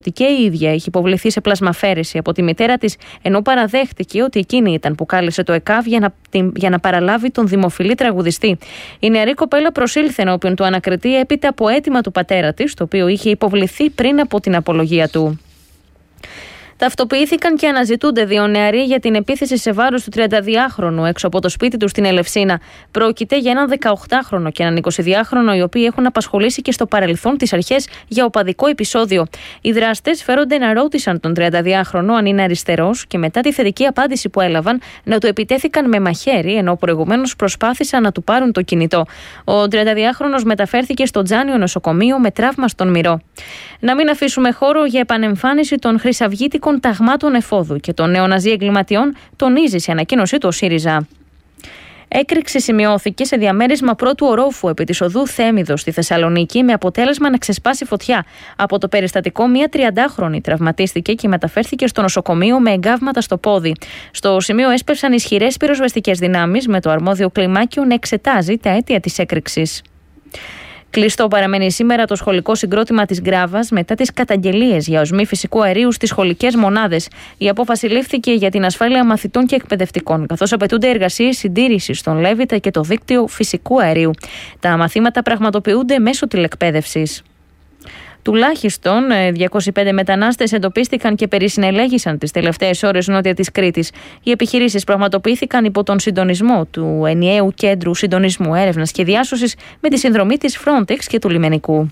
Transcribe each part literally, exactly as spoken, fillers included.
ότι και η ίδια έχει υποβληθεί σε πλασμαφαίρεση από τη μητέρα της, ενώ παραδέχτηκε ότι εκείνη ήταν που κάλεσε το ΕΚΑΒ για να, την, για να παραλάβει τον δημοφιλή τραγουδιστή. Η νεαρή κοπέλα προσήλθε ενώπιον του ανακριτή έπειτα από αίτημα του πατέρα της, το οποίο είχε υποβληθεί πριν από την απολογία του. Ταυτοποιήθηκαν και αναζητούνται δύο νεαροί για την επίθεση σε βάρος του τριανταδυάχρονου έξω από το σπίτι του στην Ελευσίνα. Πρόκειται για έναν δεκαοκτάχρονο και έναν εικοσιδυάχρονο, οι οποίοι έχουν απασχολήσει και στο παρελθόν τις αρχές για οπαδικό επεισόδιο. Οι δράστες φέρονται να ρώτησαν τον τριανταδυάχρονο αν είναι αριστερός και μετά τη θετική απάντηση που έλαβαν να του επιτέθηκαν με μαχαίρι, ενώ προηγουμένως προσπάθησαν να του πάρουν το κινητό. Ο τριανταδυάχρονος μεταφέρθηκε στο Τζάνιο νοσοκομείο με τραύμα στον μυρό. Να μην αφήσουμε χώρο για επανεμφάνιση των χρυσαυγίτικων ταγμάτων εφόδου και των νεοναζί εγκληματιών, τονίζει σε ανακοίνωσή του ο ΣΥΡΙΖΑ. Έκρηξη σημειώθηκε σε διαμέρισμα πρώτου ορόφου επί της οδού Θέμιδος στη Θεσσαλονίκη, με αποτέλεσμα να ξεσπάσει φωτιά. Από το περιστατικό, μία τριαντάχρονη τραυματίστηκε και μεταφέρθηκε στο νοσοκομείο με εγκάβματα στο πόδι. Στο σημείο έσπευσαν ισχυρές πυροσβεστικές δυνάμεις, με το αρμόδιο κλιμάκιο να εξετάζει τα αίτια της έκρηξης. Κλειστό παραμένει σήμερα το σχολικό συγκρότημα της Γκράβας μετά τις καταγγελίες για οσμή φυσικού αερίου στις σχολικές μονάδες. Η απόφαση λήφθηκε για την ασφάλεια μαθητών και εκπαιδευτικών, καθώς απαιτούνται εργασίες συντήρησης στον Λέβητα και το δίκτυο φυσικού αερίου. Τα μαθήματα πραγματοποιούνται μέσω τηλεκπαίδευσης. Τουλάχιστον διακόσιοι πέντε μετανάστες εντοπίστηκαν και περισυνελέγησαν τις τελευταίες ώρες νότια της Κρήτης. Οι επιχειρήσεις πραγματοποιήθηκαν υπό τον συντονισμό του Ενιαίου Κέντρου Συντονισμού Έρευνας και Διάσωσης με τη συνδρομή της Frontex και του λιμενικού.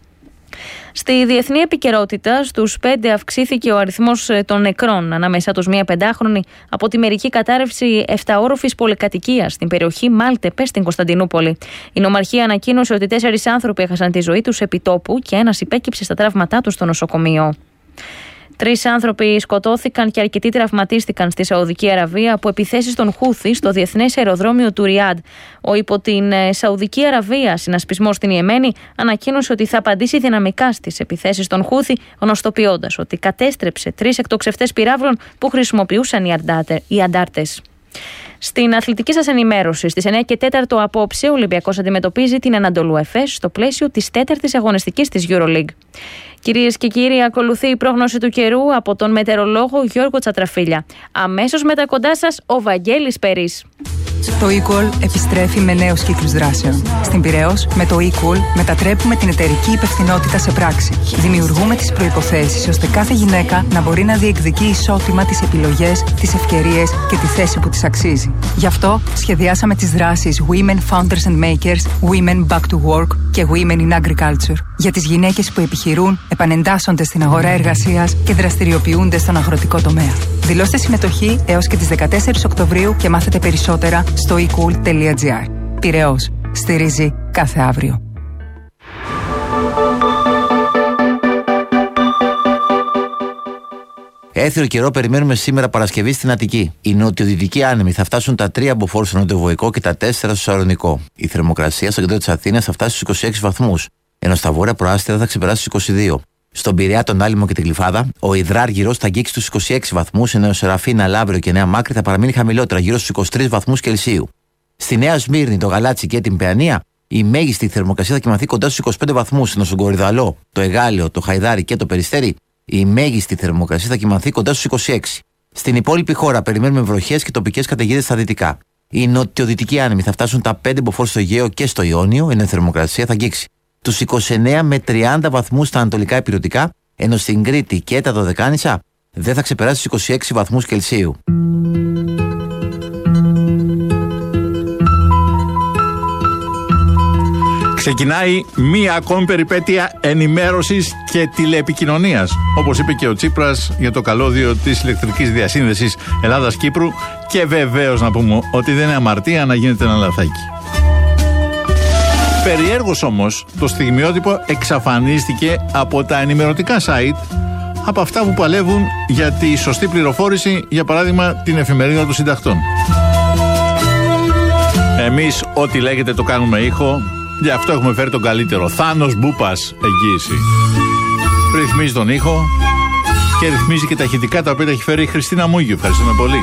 Στη διεθνή επικαιρότητα, στους πέντε αυξήθηκε ο αριθμός των νεκρών, ανάμεσά τους μία πεντάχρονη, από τη μερική κατάρρευση εφταόροφης πολυκατοικίας στην περιοχή Μάλτεπε στην Κωνσταντινούπολη. Η νομαρχία ανακοίνωσε ότι τέσσερις άνθρωποι έχασαν τη ζωή τους επί τόπου και ένας υπέκυψε στα τραύματά του στο νοσοκομείο. Τρεις άνθρωποι σκοτώθηκαν και αρκετοί τραυματίστηκαν στη Σαουδική Αραβία από επιθέσεις των Χούθι στο διεθνές αεροδρόμιο του Ριάντ. Ο υπό την Σαουδική Αραβία συνασπισμός στην Ιεμένη ανακοίνωσε ότι θα απαντήσει δυναμικά στις επιθέσεις των Χούθι, γνωστοποιώντας ότι κατέστρεψε τρεις εκτοξευτές πυράβλων που χρησιμοποιούσαν οι αντάρτες. Στην αθλητική σας ενημέρωση, στις εννιά και τέσσερα απόψε, ο Ολυμπιακός αντιμετωπίζει την Ανατολού Εφές στο πλαίσιο της τέταρτης αγωνιστικής της EuroLeague. Κυρίες και κύριοι, ακολουθεί η πρόγνωση του καιρού από τον μετεωρολόγο Γιώργο Τσατραφίλια. Αμέσως μετά κοντά σας ο Βαγγέλης Περής. Το eCall επιστρέφει με νέους κύκλους δράσεων. Στην Πειραιώς, με το eCall μετατρέπουμε την εταιρική υπευθυνότητα σε πράξη. Δημιουργούμε τις προϋποθέσεις ώστε κάθε γυναίκα να μπορεί να διεκδικεί ισότιμα τις επιλογές, τις ευκαιρίες και τη θέση που της αξίζει. Γι' αυτό σχεδιάσαμε τις δράσεις Women Founders and Makers, Women Back to Work και Women in Agriculture. Για τις γυναίκες που επιχειρούν, επανεντάσσονται στην αγορά εργασίας και δραστηριοποιούνται στον αγροτικό τομέα. Δηλώστε συμμετοχή έως και τις δεκατέσσερις Οκτωβρίου και μάθετε περισσότερα στο e cool τελεία gr. Πειραιώς. Στηρίζει κάθε αύριο. Έθριο καιρό περιμένουμε σήμερα Παρασκευή στην Αττική. Οι νοτιοδυτικοί άνεμοι θα φτάσουν τα τρία μποφόρ στο νοτιοβοϊκό και τα τέσσερα στο Σαρονικό. Η θερμοκρασία στο κέντρο της Αθήνας θα φτάσει στους είκοσι έξι βαθμούς, ενώ στα βόρεια προάστια θα ξεπεράσει στους είκοσι δύο. Στον Πειραιά, τον Άλυμο και την Γλυφάδα, ο υδράργυρος θα αγγίξει στους είκοσι έξι βαθμούς, ενώ Σεραφίνα, Λαύριο και Νέα Μάκρη θα παραμείνει χαμηλότερα, γύρω στους είκοσι τρεις βαθμούς Κελσίου. Στη Νέα Σμύρνη, το Γαλάτσι και την Παιανία, η μέγιστη θερμοκρασία θα κοιμαθεί κοντά στους είκοσι πέντε βαθμούς, ενώ στον Κορυδαλό, το Εγάλιο, το Χαϊδάρι και το Περιστέρι, η μέγιστη θερμοκρασία θα κοιμαθεί κοντά στους είκοσι έξι. Στην υπόλοιπη χώρα περιμένουμε βροχές και τοπικές καταιγίδες στα δυτικά. Οι νοτιοδυτικοί άνεμοι θα φτάσουν τα πέντε μποφόρ στο Αιγαίο και στο Ιόνιο, ενώ η θερμοκρασία θα αγγίξει τους είκοσι εννέα με τριάντα βαθμούς στα ανατολικά ηπειρωτικά, ενώ στην Κρήτη και τα Δωδεκάνησα δεν θα ξεπεράσει τους είκοσι έξι βαθμούς Κελσίου. Ξεκινάει μία ακόμη περιπέτεια ενημέρωσης και τηλεεπικοινωνίας, όπως είπε και ο Τσίπρας για το καλώδιο της ηλεκτρικής διασύνδεσης Ελλάδας-Κύπρου, και βεβαίως να πούμε ότι δεν είναι αμαρτία να γίνεται ένα λαθάκι. Περιέργως όμως, το στιγμιότυπο εξαφανίστηκε από τα ενημερωτικά site, από αυτά που παλεύουν για τη σωστή πληροφόρηση, για παράδειγμα την εφημερίδα των συντακτών. Εμείς ό,τι λέγεται το κάνουμε ήχο, γι' αυτό έχουμε φέρει τον καλύτερο. Θάνος Μπούπας εγγύηση. Ρυθμίζει τον ήχο και ρυθμίζει και τα ηχητικά, τα οποία τα έχει φέρει η Χριστίνα Μούγιου. Ευχαριστούμε πολύ.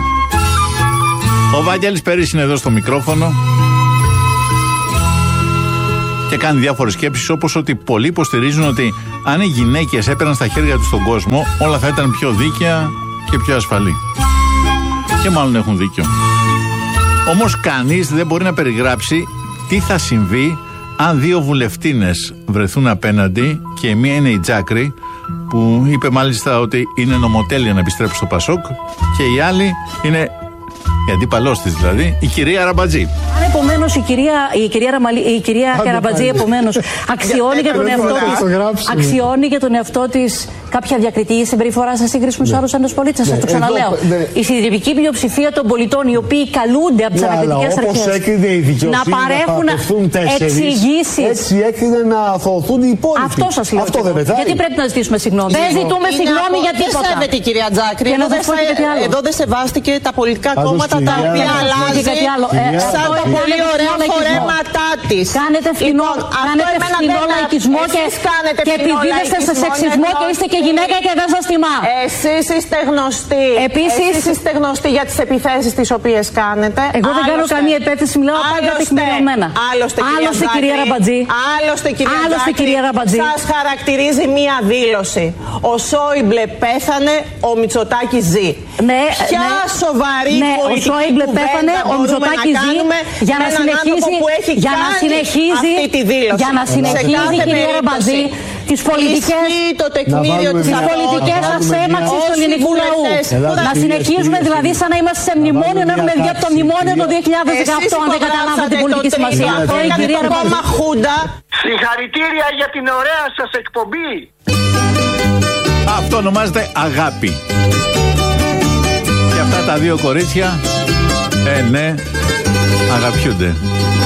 Ο Βαγγέλης Περής είναι εδώ στο μικρόφωνο. και κάνει διάφορες σκέψεις, όπως ότι πολλοί υποστηρίζουν ότι αν οι γυναίκες έπαιρναν στα χέρια τους τον κόσμο, όλα θα ήταν πιο δίκαια και πιο ασφαλή. Και μάλλον έχουν δίκιο. Όμως κανείς δεν μπορεί να περιγράψει τι θα συμβεί αν δύο βουλευτίνες βρεθούν απέναντι και η μία είναι η Τζάκρη, που είπε μάλιστα ότι είναι νομοτέλεια να επιστρέψει στο Πασόκ, και η άλλη είναι η αντίπαλός της, δηλαδή η κυρία Ραμπατζή. Αν επομένως η κυρία, η κυρία, Ραμαλή, η κυρία Ραμπατζή επομένως αξιώνει για τον εαυτό της, αξιώνει για τον εαυτό της κάποια διακριτική συμπεριφορά σε σύγκριση με τους άλλους Έλληνες πολίτες. Σας το ξαναλέω. Η συντριπτική πλειοψηφία των πολιτών, οι οποίοι καλούνται από τις ανακριτικές αρχές να παρέχουν εξηγήσεις. Έτσι έκρινε να αθωωωθούν οι υπόλοιποι. Αυτό σας λέω. Αυτό δεν πετάει. Γιατί πρέπει να ζητήσουμε συγγνώμη? Δεν ζητούμε συγγνώμη για τίποτα. Δεν σέβεται η κυρία Τζάκρη. Εδώ δεν σεβάστηκε τα πολιτικά κόμματα τα οποία αλλάζει σαν τα πολύ ωραία φορέματά της. Κάνετε φθηνό λαϊκισμό και επιδίδεστε σε σεξισμό και είστε και γυναίκα και δεν σας τιμά. Εσείς είστε γνωστοί. Επίσης Εσείς είστε γνωστοί για τις επιθέσεις τις οποίες κάνετε. Εγώ δεν κάνω καμία επίθεση, μιλάω πάντα τεκμηριωμένα. Άλλωστε, Άλλωστε κυρία Ραμπατζή. Άλλωστε κυρία Άλλωστε, κυρία Ραμπατζή. Σας χαρακτηρίζει μία δήλωση. Ο Σόιμπλε πέθανε, ο Μητσοτάκης ζει. Ναι, ποια ναι, σοβαρή ναι, πολιτική ο Σόιμπλε πέθανε, ο Μητσοτάκης ζει για να συνεχίζει, για να συνεχίζει, για να συνεχίζει κυρία Ραμπατζή τις πολιτικές, το τεκμήριο της πολιτικές ασέμαξης του ελληνικού λαού. Να συνεχίζουμε δηλαδή σαν να είμαστε σε μνημόνιο, να έχουμε βγει από το μνημόνιο το δύο χιλιάδες δεκαοκτώ, αν δεν καταλάβατε την πολιτική σημασία. Αυτό η κυρία Ραμπατζή. Συγχαρητήρια για την ωραία σας εκπομπή. Αυτό ονομάζεται αγάπη. Και αυτά τα δύο κορίτσια, ε ναι, αγαπιούνται.